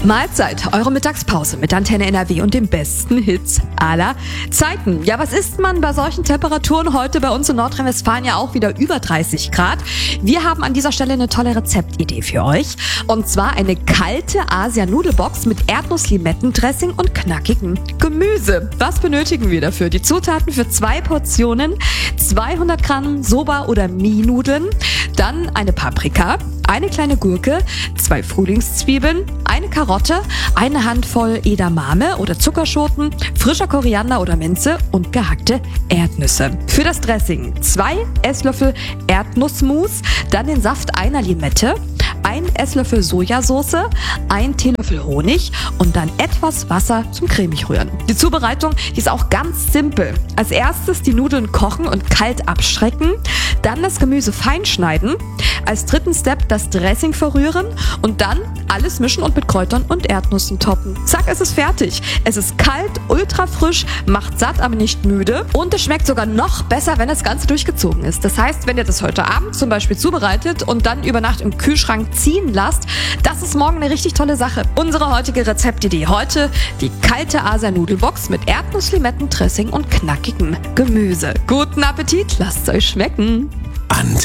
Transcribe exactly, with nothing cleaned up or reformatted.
Mahlzeit, eure Mittagspause mit Antenne N R W und den besten Hits aller Zeiten. Ja, was isst man bei solchen Temperaturen? Heute bei uns in Nordrhein-Westfalen ja auch wieder über dreißig Grad. Wir haben an dieser Stelle eine tolle Rezeptidee für euch. Und zwar eine kalte Asia-Nudelbox mit Erdnuss-Limettendressing und knackigem Gemüse. Was benötigen wir dafür? Die Zutaten für zwei Portionen: zweihundert Gramm Soba- oder Mie-Nudeln, dann eine Paprika, eine kleine Gurke, zwei Frühlingszwiebeln, eine Karotte, eine Handvoll Edamame oder Zuckerschoten, frischer Koriander oder Minze und gehackte Erdnüsse. Für das Dressing zwei Esslöffel Erdnussmus, dann den Saft einer Limette, ein Esslöffel Sojasauce, ein Teelöffel Honig und dann etwas Wasser zum cremig rühren. Die Zubereitung, die ist auch ganz simpel. Als erstes die Nudeln kochen und kalt abschrecken, dann das Gemüse fein schneiden, als dritten Step das Dressing verrühren und dann alles mischen und mit Kräutern und Erdnüssen toppen. Zack, es ist fertig. Es ist kalt, ultra frisch, macht satt, aber nicht müde und es schmeckt sogar noch besser, wenn das Ganze durchgezogen ist. Das heißt, wenn ihr das heute Abend zum Beispiel zubereitet und dann über Nacht im Kühlschrank ziehen lasst, das ist morgen eine richtig tolle Sache. Unsere heutige Rezeptidee heute: die kalte Asia-Nudelbox mit Erdnuss-Limettendressing und knackigem Gemüse. Guten Appetit, lasst es euch schmecken.